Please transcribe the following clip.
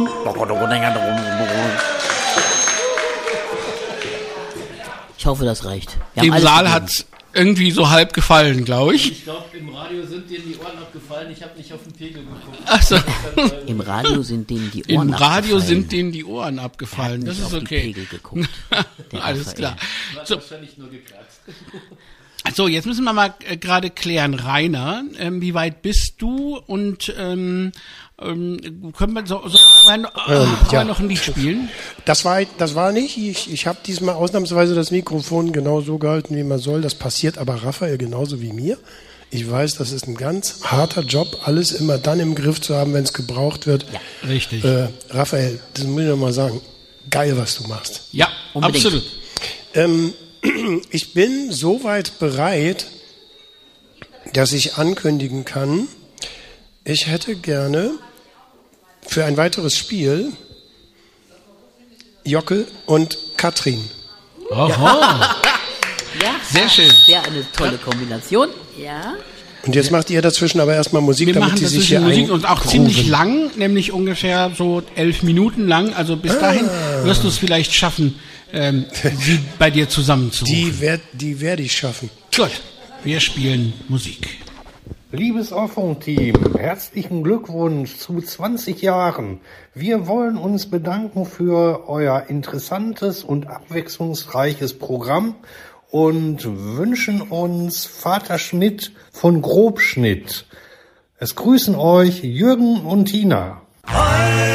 Ich hoffe, das reicht. Dem Saal hat's irgendwie so halb gefallen, glaube ich. Ich glaube, im Radio sind denen die Ohren abgefallen. Ich habe nicht auf den Pegel geguckt. Ach so. Im Radio sind denen die Ohren Im Radio abgefallen. sind denen die Ohren abgefallen. Das ist auf die okay. Pegel geguckt. Alles Raphael. klar. War So, wahrscheinlich nur gekratzt. so, jetzt müssen wir mal gerade klären, Rainer, wie weit bist du und können wir vorher noch ein Lied spielen? Das war nicht. Ich habe diesmal ausnahmsweise das Mikrofon genau so gehalten, wie man soll. Das passiert aber Raphael genauso wie mir. Ich weiß, das ist ein ganz harter Job, alles immer dann im Griff zu haben, wenn es gebraucht wird. Ja, richtig. Raphael, das muss ich noch mal sagen. Geil, was du machst. Ja, unbedingt. absolut. Ich bin soweit bereit, dass ich ankündigen kann, ich hätte gerne für ein weiteres Spiel Jockel und Katrin. Aha. Ja, Sehr schön. Wäre eine tolle Kombination. Ja. Und jetzt macht ihr dazwischen aber erstmal Musik, Wir damit machen die sich hier dazwischen Musik und auch ziemlich eingrooven. lang, nämlich ungefähr so 11 Minuten lang. Also bis dahin wirst du es vielleicht schaffen, sie bei dir zusammenzurufen. Die werde ich schaffen. Gut, wir spielen Musik. Liebes Orphan-Team, herzlichen Glückwunsch zu 20 Jahren. Wir wollen uns bedanken für euer interessantes und abwechslungsreiches Programm und wünschen uns Vaterschnitt von Grobschnitt. Es grüßen euch Jürgen und Tina.